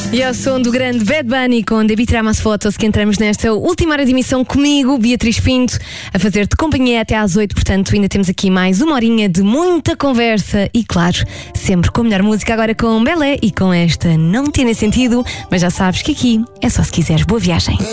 E ao som do grande Bad Bunny com Debi Tramas Fotos que entramos nesta última hora de emissão comigo, Beatriz Pinto, a fazer-te companhia até às 8, portanto ainda temos aqui mais uma horinha de muita conversa e claro, sempre com a melhor música, agora com Belé e com esta Não Tinha Sentido, mas já sabes que aqui é só se quiseres. Boa viagem.